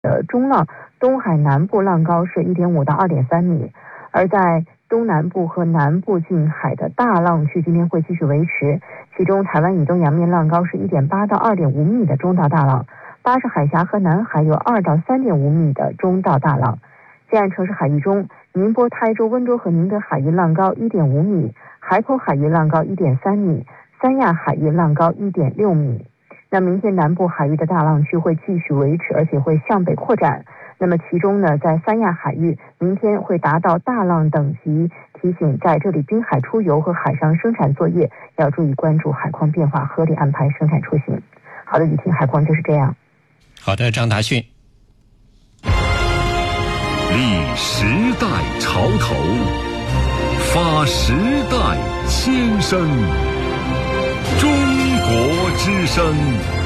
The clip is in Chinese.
中浪，东海南部浪高是1.5到2.3米，而在东南部和南部近海的大浪区今天会继续维持，其中台湾以东洋面浪高是1.8到2.5米的中到大浪，巴士海峡和南海有2到3.5米的中到大浪。西岸城市海域中，宁波、台州、温州和宁德海域浪高1.5米，海口海域浪高1.3米，三亚海域浪高1.6米。那明天南部海域的大浪区会继续维持，而且会向北扩展。那么其中呢，在三亚海域明天会达到大浪等级，提醒在这里滨海出游和海上生产作业要注意关注海况变化，合理安排生产出行。好的，雨婷，海况就是这样。 好的，张达迅。 立时代潮头，发时代先声，中国之声。